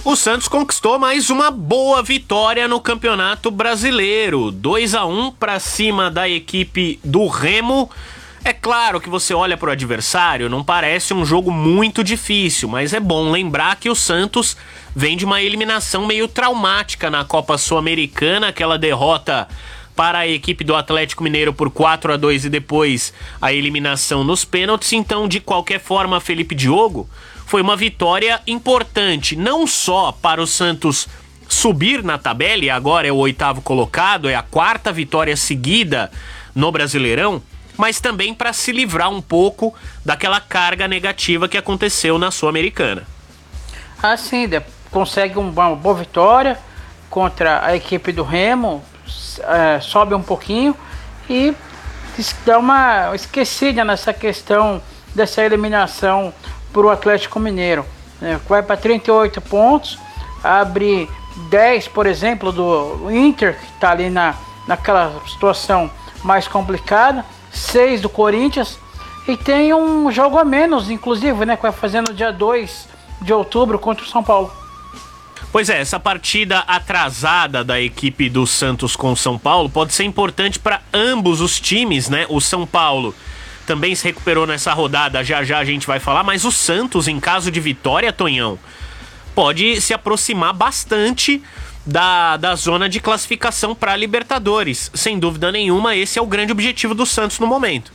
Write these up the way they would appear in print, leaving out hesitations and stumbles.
O Santos conquistou mais uma boa vitória no Campeonato Brasileiro. 2-1 para cima da equipe do Remo. É claro que você olha para o adversário, não parece um jogo muito difícil, mas é bom lembrar que o Santos vem de uma eliminação meio traumática na Copa Sul-Americana, aquela derrota para a equipe do Atlético Mineiro por 4-2 e depois a eliminação nos pênaltis. Então, de qualquer forma, Felipe Diogo, foi uma vitória importante, não só para o Santos subir na tabela, e agora é o 8º colocado, é a 4ª vitória seguida no Brasileirão, mas também para se livrar um pouco daquela carga negativa que aconteceu na Sul-Americana. Assim, consegue uma boa vitória contra a equipe do Remo, sobe um pouquinho e dá uma esquecida nessa questão dessa eliminação para o Atlético Mineiro. Vai para 38 pontos, abre 10, por exemplo, do Inter, que está ali naquela situação mais complicada, 6 do Corinthians, e tem um jogo a menos, inclusive, né, que vai fazer no dia 2 de outubro contra o São Paulo. Pois é, essa partida atrasada da equipe do Santos com o São Paulo pode ser importante para ambos os times, né? O São Paulo também se recuperou nessa rodada, já a gente vai falar, mas o Santos, em caso de vitória, Tonhão, pode se aproximar bastante da zona de classificação para a Libertadores. Sem dúvida nenhuma, esse é o grande objetivo do Santos no momento.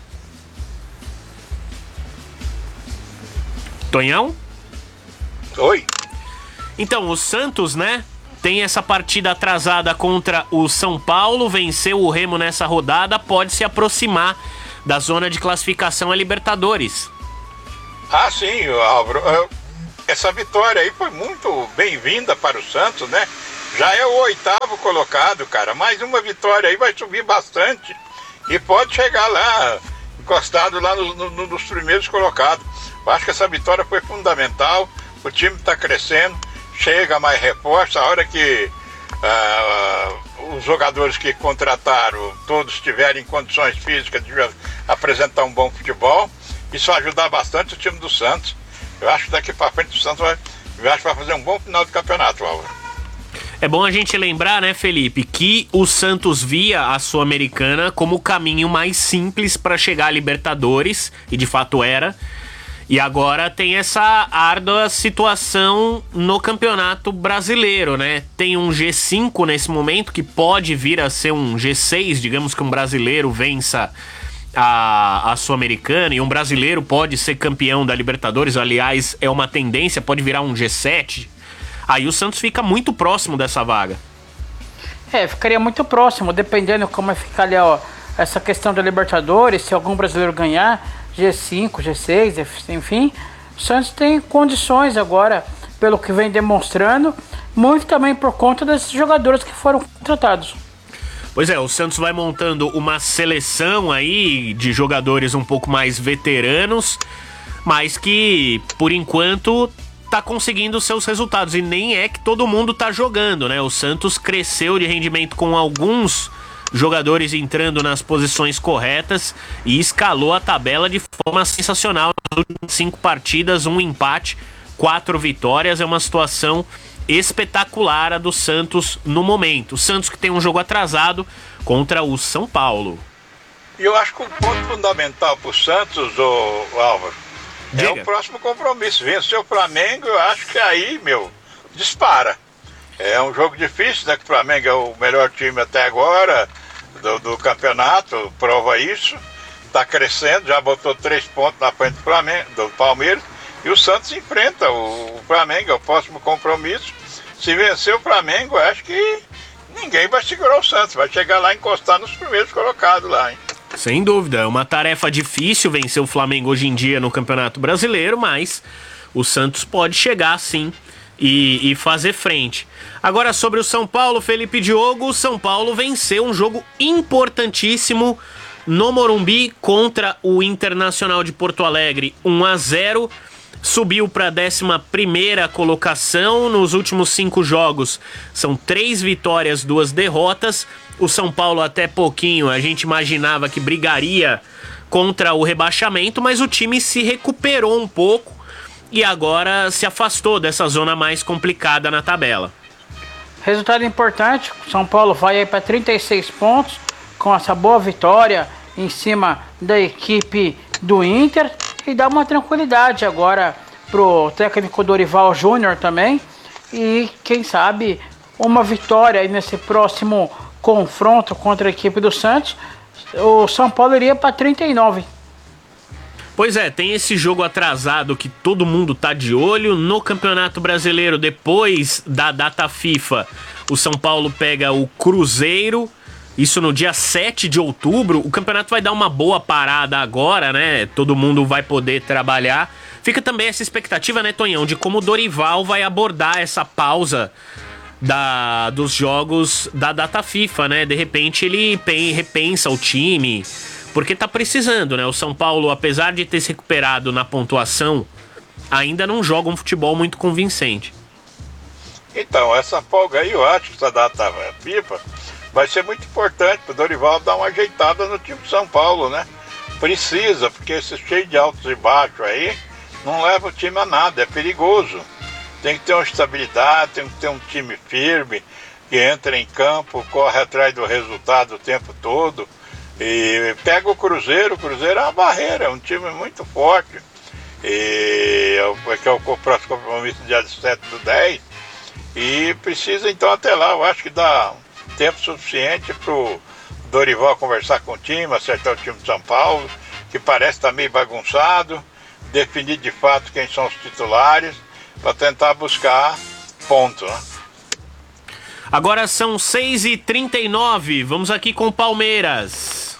Tonhão? Oi. Então, o Santos, né, tem essa partida atrasada contra o São Paulo, venceu o Remo nessa rodada, pode se aproximar da zona de classificação a Libertadores. Ah, sim, Álvaro. Essa vitória aí foi muito bem-vinda para o Santos, né? Já é o 8º colocado, cara. Mais uma vitória aí vai subir bastante e pode chegar lá, encostado lá nos primeiros colocados. Eu acho que essa vitória foi fundamental. O time está crescendo, chega mais reforço. A hora que os jogadores que contrataram todos tiverem condições físicas de apresentar um bom futebol, isso vai ajudar bastante o time do Santos. Eu acho que daqui para frente o Santos vai fazer um bom final de campeonato, Álvaro. É bom a gente lembrar, né, Felipe, que o Santos via a Sul-Americana como o caminho mais simples para chegar à Libertadores, e de fato era. E agora tem essa árdua situação no Campeonato Brasileiro, né? Tem um G5 nesse momento que pode vir a ser um G6, digamos que um brasileiro vença a Sul-Americana, e um brasileiro pode ser campeão da Libertadores, aliás, é uma tendência, pode virar um G7. Aí o Santos fica muito próximo dessa vaga. Ficaria muito próximo, dependendo como vai ficar ali, ó, essa questão da Libertadores, se algum brasileiro ganhar, G5, G6, enfim, o Santos tem condições agora, pelo que vem demonstrando, muito também por conta desses jogadores que foram contratados. Pois é, o Santos vai montando uma seleção aí de jogadores um pouco mais veteranos, mas que, por enquanto, tá conseguindo seus resultados. E nem é que todo mundo tá jogando, né? O Santos cresceu de rendimento com alguns jogadores entrando nas posições corretas e escalou a tabela de forma sensacional. Nas últimas 5 partidas, 1 empate, 4 vitórias. É uma situação espetacular a do Santos no momento. O Santos que tem um jogo atrasado contra o São Paulo. E eu acho que o ponto fundamental para o Santos, Álvaro, Diga. É o próximo compromisso. Vencer o Flamengo, eu acho que aí, dispara. É um jogo difícil, né? Que o Flamengo é o melhor time até agora do campeonato, prova isso. Está crescendo, já botou 3 pontos na frente do Palmeiras. E o Santos enfrenta o Flamengo, é o próximo compromisso. Se vencer o Flamengo, acho que ninguém vai segurar o Santos. Vai chegar lá e encostar nos primeiros colocados lá, hein? Sem dúvida, é uma tarefa difícil vencer o Flamengo hoje em dia no Campeonato Brasileiro, mas o Santos pode chegar sim e fazer frente. Agora sobre o São Paulo, Felipe Diogo, o São Paulo venceu um jogo importantíssimo no Morumbi contra o Internacional de Porto Alegre, 1-0. Subiu para a 11ª colocação. Nos últimos 5 jogos são 3 vitórias, 2 derrotas. O São Paulo até pouquinho a gente imaginava que brigaria contra o rebaixamento, mas o time se recuperou um pouco e agora se afastou dessa zona mais complicada na tabela. Resultado importante, São Paulo vai aí para 36 pontos com essa boa vitória em cima da equipe do Inter e dá uma tranquilidade agora pro técnico Dorival Júnior também e quem sabe uma vitória aí nesse próximo confronto contra a equipe do Santos. O São Paulo iria para 39. Pois é, tem esse jogo atrasado que todo mundo tá de olho. No Campeonato Brasileiro, depois da data FIFA, o São Paulo pega o Cruzeiro, isso no dia 7 de outubro. O campeonato vai dar uma boa parada agora, né? Todo mundo vai poder trabalhar. Fica também essa expectativa, né, Tonhão, de como o Dorival vai abordar essa pausa dos jogos da data FIFA, né? De repente ele repensa o time, porque tá precisando, né? O São Paulo, apesar de ter se recuperado na pontuação, ainda não joga um futebol muito convincente. Então, essa folga aí, eu acho que essa data FIFA vai ser muito importante para o Dorival dar uma ajeitada no time de São Paulo, né? Precisa, porque esse cheio de altos e baixos aí não leva o time a nada, é perigoso. Tem que ter uma estabilidade, tem que ter um time firme, que entra em campo, corre atrás do resultado o tempo todo. E pega o Cruzeiro é uma barreira, é um time muito forte. E que é o próximo compromisso dia 7/10. E precisa então até lá, eu acho que dá tempo suficiente para o Dorival conversar com o time, acertar o time de São Paulo, que parece estar meio bagunçado, definir de fato quem são os titulares, para tentar buscar ponto, né? Agora são 6h39, vamos aqui com o Palmeiras.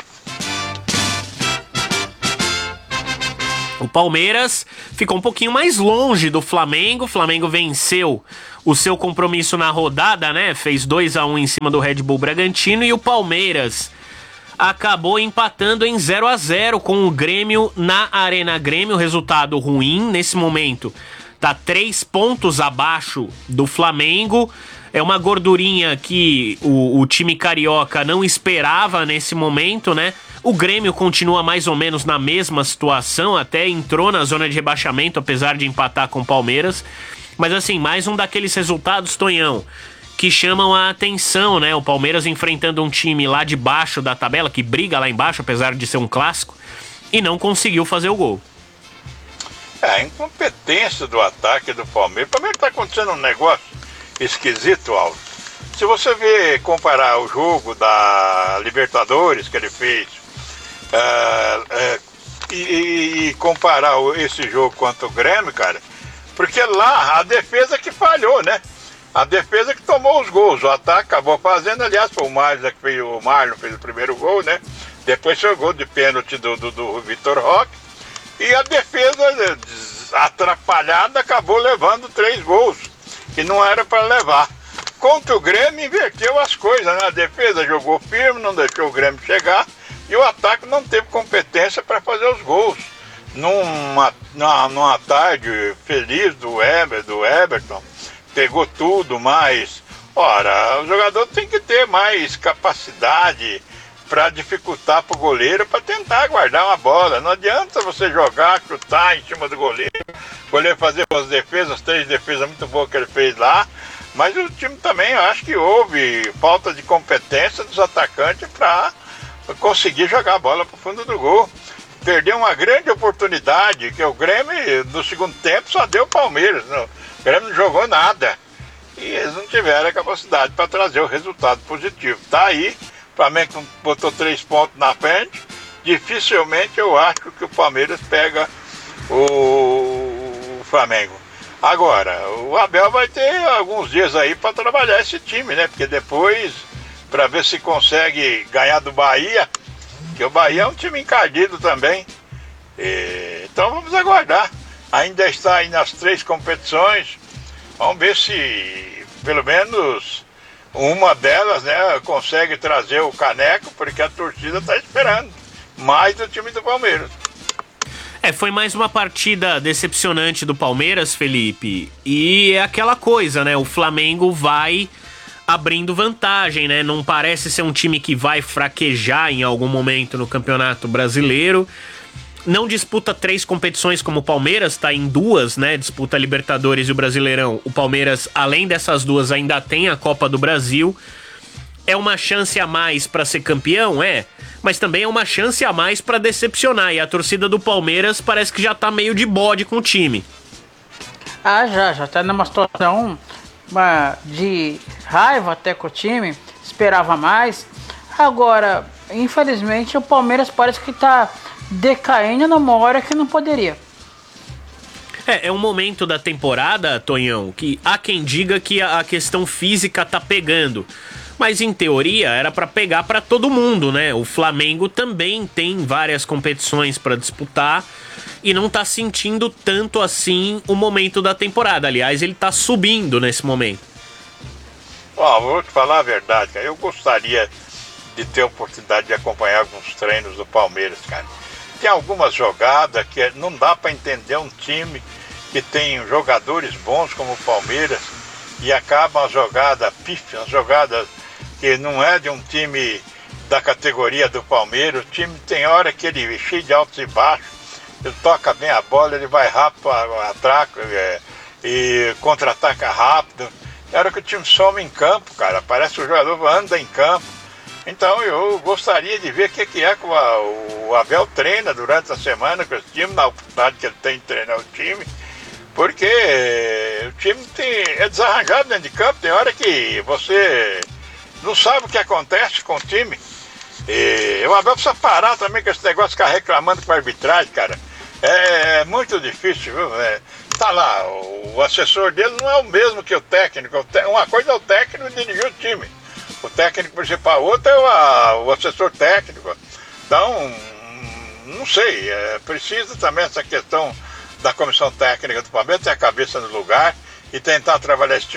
O Palmeiras ficou um pouquinho mais longe do Flamengo. O Flamengo venceu o seu compromisso na rodada, né? Fez 2-1 em cima do Red Bull Bragantino. E o Palmeiras acabou empatando em 0-0 com o Grêmio na Arena Grêmio. Resultado ruim nesse momento. Tá 3 pontos abaixo do Flamengo. É uma gordurinha que o time carioca não esperava nesse momento, né? O Grêmio continua mais ou menos na mesma situação, até entrou na zona de rebaixamento, apesar de empatar com o Palmeiras. Mas assim, mais um daqueles resultados, Tonhão, que chamam a atenção, né? O Palmeiras enfrentando um time lá de baixo da tabela, que briga lá embaixo, apesar de ser um clássico, e não conseguiu fazer o gol. A incompetência do ataque do Palmeiras. O Palmeiras está acontecendo um negócio esquisito, Aldo. Se você comparar o jogo da Libertadores que ele fez e comparar esse jogo contra o Grêmio, cara, porque lá a defesa que falhou, né? A defesa que tomou os gols, o ataque acabou fazendo, aliás, foi o Marlon fez o primeiro gol, né? Depois foi o gol de pênalti do Vitor Roque. E a defesa atrapalhada acabou levando 3 gols, que não era para levar. Contra o Grêmio inverteu as coisas, né? A defesa jogou firme, não deixou o Grêmio chegar, e o ataque não teve competência para fazer os gols. Numa tarde feliz do Everton, pegou tudo, mas, ora, o jogador tem que ter mais capacidade para dificultar para o goleiro, para tentar guardar uma bola. Não adianta você jogar, chutar em cima do goleiro, o goleiro fazer as defesas, 3 defesas muito boas que ele fez lá, mas o time também, eu acho que houve falta de competência dos atacantes para conseguir jogar a bola para o fundo do gol. Perdeu uma grande oportunidade, que o Grêmio, no segundo tempo, só deu o Palmeiras. O Grêmio não jogou nada. E eles não tiveram a capacidade para trazer o resultado positivo. Tá aí, o Flamengo botou 3 pontos na frente. Dificilmente eu acho que o Palmeiras pega o Flamengo. Agora, o Abel vai ter alguns dias aí para trabalhar esse time, né? Porque depois, para ver se consegue ganhar do Bahia, que o Bahia é um time encardido também. Então vamos aguardar. Ainda está aí nas 3 competições. Vamos ver se pelo menos uma delas, né, consegue trazer o caneco, porque a torcida está esperando mais do time do Palmeiras. Foi mais uma partida decepcionante do Palmeiras, Felipe. E é aquela coisa, né? O Flamengo vai abrindo vantagem, né? Não parece ser um time que vai fraquejar em algum momento no Campeonato Brasileiro. não disputa 3 competições como o Palmeiras, tá em 2, né? Disputa a Libertadores e o Brasileirão. O Palmeiras, além dessas 2, ainda tem a Copa do Brasil. É uma chance a mais pra ser campeão? É. Mas também é uma chance a mais pra decepcionar. E a torcida do Palmeiras parece que já tá meio de bode com o time. Ah, já tá numa situação de raiva até com o time, esperava mais. Agora, infelizmente, o Palmeiras parece que tá decaindo numa hora que não poderia. É um momento da temporada, Tonhão, que há quem diga que a questão física tá pegando. Mas em teoria era pra pegar pra todo mundo, né? O Flamengo também tem várias competições pra disputar e não tá sentindo tanto assim o momento da temporada. Aliás, ele tá subindo nesse momento. Vou te falar a verdade, cara. Eu gostaria de ter a oportunidade de acompanhar alguns treinos do Palmeiras, cara. Tem algumas jogadas que não dá pra entender um time que tem jogadores bons como o Palmeiras e acaba uma jogada pífia, uma jogada que não é de um time da categoria do Palmeiras. O time tem hora que ele é cheio de altos e baixos, ele toca bem a bola, ele vai rápido, atraca e contra-ataca rápido. É hora que o time some em campo, cara, parece que o jogador anda em campo. Então eu gostaria de ver o que é que o Abel treina durante a semana com esse time, na oportunidade que ele tem de treinar o time, porque o time é desarranjado dentro de campo, tem hora que você não sabe o que acontece com o time. E o Abel precisa parar também com esse negócio de ficar reclamando com a arbitragem, cara. É muito difícil, viu? Tá lá, o assessor dele não é o mesmo que o técnico. Uma coisa é o técnico dirigir o time. O técnico principal, outro é o assessor técnico. Então, não sei, precisa também essa questão da comissão técnica do Palmeiras ter a cabeça no lugar e tentar trabalhar esse time